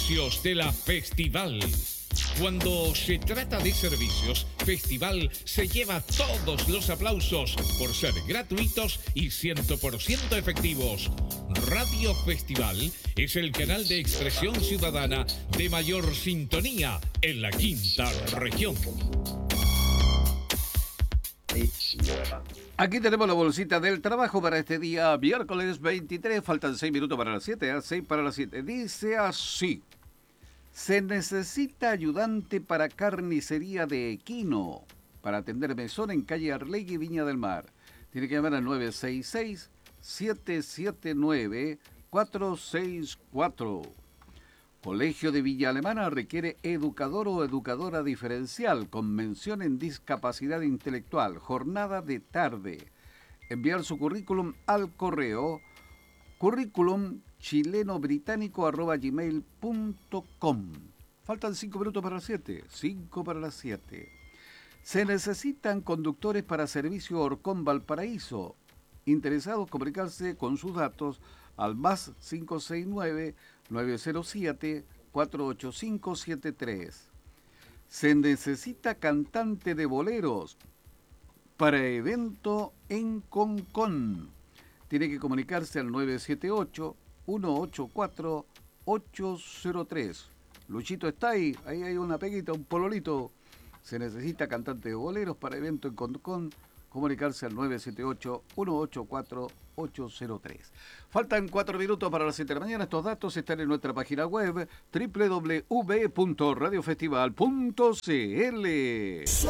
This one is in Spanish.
servicios de la Festival. Cuando se trata de servicios, Festival se lleva todos los aplausos por ser gratuitos y 100% efectivos. Radio Festival es el canal de expresión ciudadana de mayor sintonía en la quinta región. Aquí tenemos la bolsita del trabajo para este día, miércoles 23. Faltan 6 minutos para las 7, 6 para las 7. Dice así: se necesita ayudante para carnicería de equino para atender mesón en calle Arlegui, Viña del Mar. Tiene que llamar al 966-779-464. Colegio de Villa Alemana requiere educador o educadora diferencial con mención en discapacidad intelectual. Jornada de tarde. Enviar su currículum al correo curriculumchilenobritánico@gmail.com. Faltan 5 minutos para las 7. 5 para las 7. Se necesitan conductores para servicio Orcón Valparaíso. Interesados, comunicarse con sus datos al más 569-907-48573. Se necesita cantante de boleros para evento en Concón. Tiene que comunicarse al 978-184-803. Luchito está ahí hay una peguita, un pololito. Se necesita cantante de boleros para evento en Concón. Comunicarse al 978-184-803. Faltan 4 minutos para las 7 de la mañana. Estos datos están en nuestra página web www.radiofestival.cl.